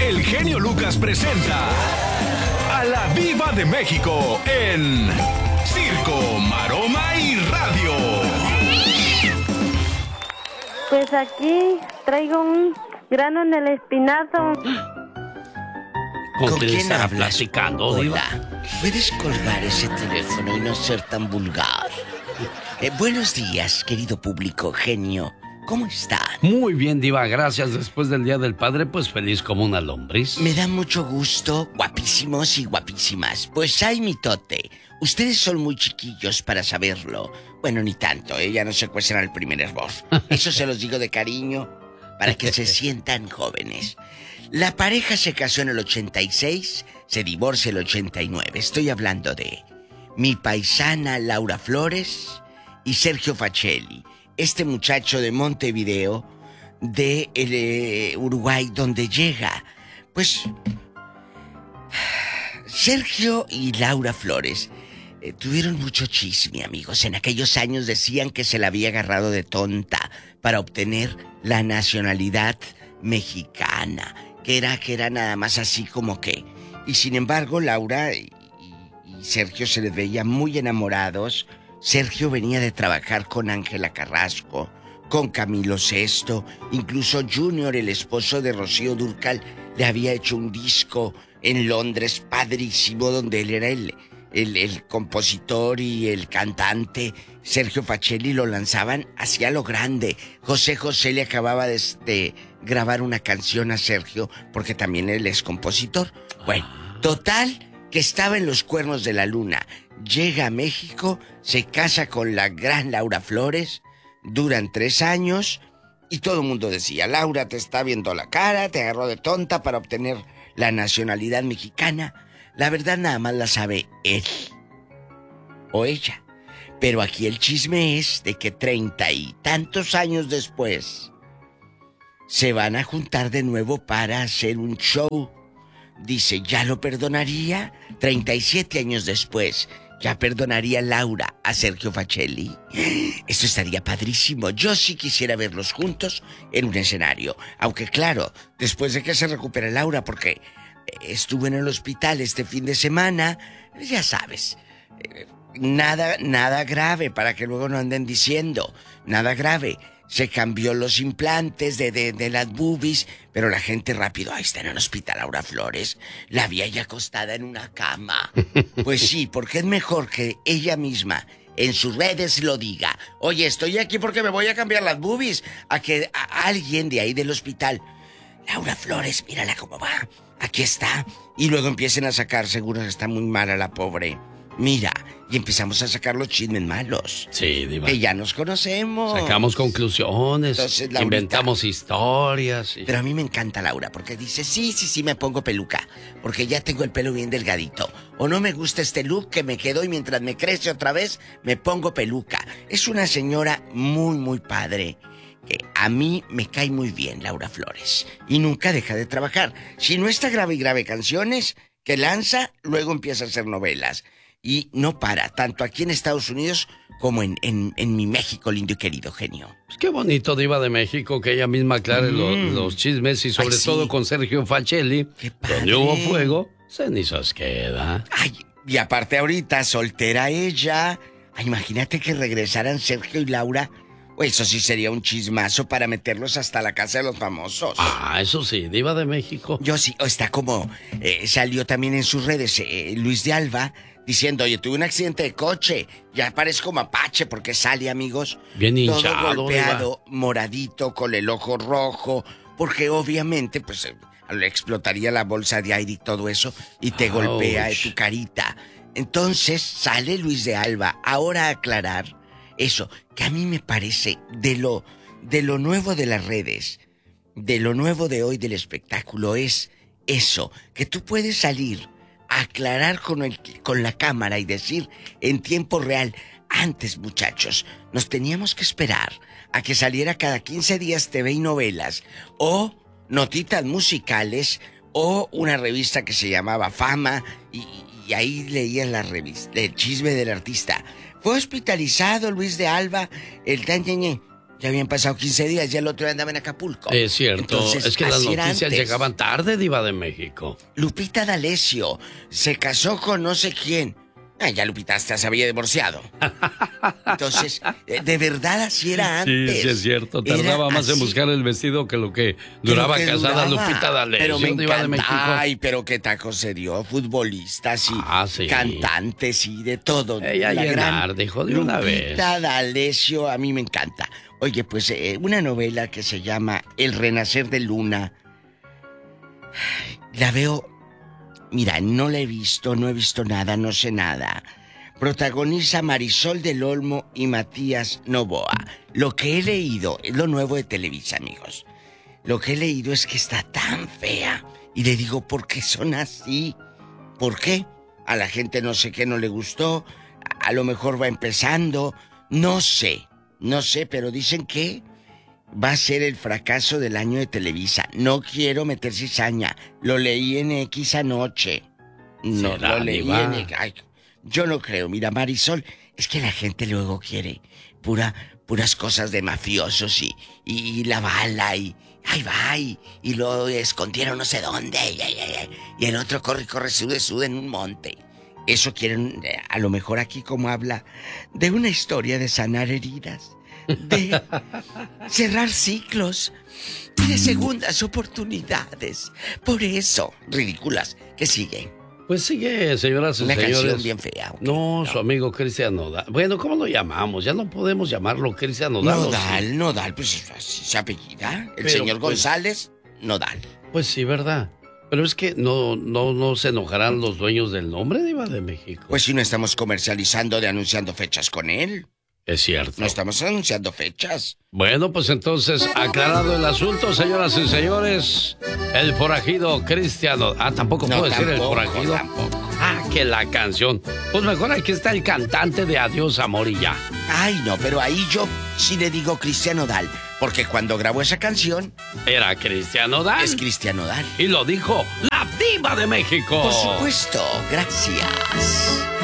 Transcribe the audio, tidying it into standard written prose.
el genio Lucas presenta a la Viva de México en Circo, Maroma y Radio. Pues aquí traigo un grano en el espinazo. ¿Con quién estará platicando, Hola. Diva? ¿Puedes colgar ese teléfono y no ser tan vulgar? Buenos días, querido público, genio. ¿Cómo están? Muy bien, Diva, gracias. Después del Día del Padre, pues feliz como una lombriz. Me da mucho gusto, guapísimos y guapísimas. Pues ay, mitote, ustedes son muy chiquillos para saberlo. Bueno, ni tanto, ya no se cuecen al primer hervor. Eso se los digo de cariño, para que se sientan jóvenes. La pareja se casó en el 86, se divorcia el 89. Estoy hablando de mi paisana Laura Flores y Sergio Facelli. Este muchacho de Montevideo, de Uruguay, donde llega. Pues Sergio y Laura Flores tuvieron mucho chisme, amigos. En aquellos años decían que se la había agarrado de tonta para obtener la nacionalidad mexicana, que era nada más así como que. Y sin embargo, Laura y Sergio se les veía muy enamorados. Sergio venía de trabajar con Ángela Carrasco, con Camilo Sesto, incluso Junior, el esposo de Rocío Dúrcal, le había hecho un disco en Londres padrísimo, donde él era el compositor y el cantante. Sergio Facelli lo lanzaban hacia lo grande. José José le acababa de grabar una canción a Sergio, porque también él es compositor. Bueno, total, que estaba en los cuernos de la luna. Llega a México, se casa con la gran Laura Flores, duran 3 años y todo el mundo decía, Laura te está viendo la cara, te agarró de tonta para obtener la nacionalidad mexicana. La verdad nada más la sabe él o ella. Pero aquí el chisme es de que 30 y tantos años después se van a juntar de nuevo para hacer un show. Dice, ¿ya lo perdonaría? 37 años después, ¿ya perdonaría Laura a Sergio Facelli? Esto estaría padrísimo. Yo sí quisiera verlos juntos en un escenario. Aunque claro, después de que se recupere Laura, porque estuvo en el hospital este fin de semana, ya sabes, nada grave, para que luego no anden diciendo, nada grave. Se cambió los implantes de las boobies, pero la gente rápido, ahí está en el hospital Laura Flores, la vi ya acostada en una cama. Pues sí, porque es mejor que ella misma en sus redes lo diga. Oye, estoy aquí porque me voy a cambiar las boobies, a que a alguien de ahí del hospital, Laura Flores, mírala cómo va, aquí está. Y luego empiecen a sacar, seguro que está muy mala la pobre. Mira, y empezamos a sacar los chismes malos. Sí, Diva. Que ya nos conocemos. Sacamos conclusiones. Entonces, Laurita, inventamos historias. Pero a mí me encanta Laura, porque dice, sí, me pongo peluca, porque ya tengo el pelo bien delgadito. O no me gusta este look que me quedó y mientras me crece otra vez, me pongo peluca. Es una señora muy, muy padre. Que a mí me cae muy bien, Laura Flores. Y nunca deja de trabajar. Si no está grave canciones que lanza, luego empieza a hacer novelas. Y no para, tanto aquí en Estados Unidos como en mi México lindo y querido, genio. Pues qué bonito, Diva de México, que ella misma aclare los chismes y sobre todo con Sergio Facelli. Donde hubo fuego, cenizas queda. Ay, y aparte ahorita, soltera ella. Ay, imagínate que regresaran Sergio y Laura. Eso sí sería un chismazo para meterlos hasta la casa de los famosos. Ah, eso sí, Diva de México. Yo sí, está como, salió también en sus redes Luis de Alba, diciendo, oye, tuve un accidente de coche, ya parezco mapache porque sale, amigos. Bien hinchado, todo golpeado, Diva, moradito, con el ojo rojo, porque obviamente, pues, le explotaría la bolsa de aire y todo eso, y te golpea en tu carita. Entonces, sale Luis de Alba, ahora a aclarar eso, que a mí me parece de lo nuevo de las redes, de lo nuevo de hoy del espectáculo, es eso, que tú puedes salir a aclarar con la cámara y decir en tiempo real. Antes, muchachos, nos teníamos que esperar a que saliera cada 15 días TV y novelas, o notitas musicales, o una revista que se llamaba Fama, y ahí leías la revista, el chisme del artista. Fue hospitalizado Luis de Alba, el tanñeñe. Ya habían pasado 15 días, ya el otro día andaba en Acapulco. Es cierto, Entonces, es que las así era noticias antes. llegaban tarde, Diva de México. Lupita D'Alessio se casó con no sé quién. Ya Lupita hasta se había divorciado. Entonces, de verdad así era antes. Sí, es cierto. Tardaba más en buscar el vestido que lo que duraba casada Lupita D'Alessio, pero me Diva de México. Ay, pero qué tacos se dio. Futbolistas y sí. cantantes y de todo. Ella llenar, dijo de una vez. Lupita D'Alessio a mí me encanta. Oye, pues una novela que se llama El Renacer de Luna. La veo... Mira, no la he visto, no he visto nada, no sé nada. Protagoniza Marisol del Olmo y Matías Novoa. Lo que he leído, es lo nuevo de Televisa, amigos. Lo que he leído es que está tan fea. Y le digo, ¿por qué son así? ¿Por qué? A la gente no sé qué no le gustó. A lo mejor va empezando. No sé, pero dicen que va a ser el fracaso del año de Televisa. No quiero meter cizaña. Lo leí en X anoche. No, ¿será, lo leí Diva? en X. Ay, yo no creo. Mira, Marisol, es que la gente luego quiere puras cosas de mafiosos y la bala y ahí va y lo escondieron no sé dónde y el otro corre, sude en un monte. Eso quieren, a lo mejor aquí como habla de una historia de sanar heridas, de cerrar ciclos y de segundas oportunidades. Por eso, ridículas, ¿qué sigue? Pues sigue, señoras y Una señores. canción bien fea. ¿Okay? No, su amigo Cristian Nodal. Bueno, ¿cómo lo llamamos? Ya no podemos llamarlo Cristian Nodal. Nodal, pues así se apellida. El Pero, señor pues, González, Nodal. Pues sí, ¿verdad? Pero es que no se enojarán los dueños del nombre, Diva de México. Pues si no estamos comercializando de anunciando fechas con él. Es cierto. No estamos anunciando fechas. Bueno, pues entonces, aclarado el asunto, señoras y señores, el forajido Cristiano. Tampoco puedo decir el forajido. Tampoco. Que la canción. Pues mejor aquí está el cantante de Adiós, Amor y Ya. Ay, no, pero ahí yo sí le digo Cristian Nodal, porque cuando grabó esa canción Era Cristian Nodal. es Cristian Nodal. Y lo dijo la Diva de México. Por supuesto, gracias.